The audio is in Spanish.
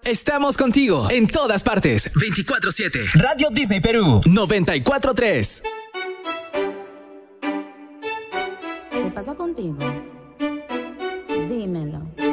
Estamos contigo en todas partes. 24/7. Radio Disney Perú 94.3. ¿Qué pasa contigo? Dímelo.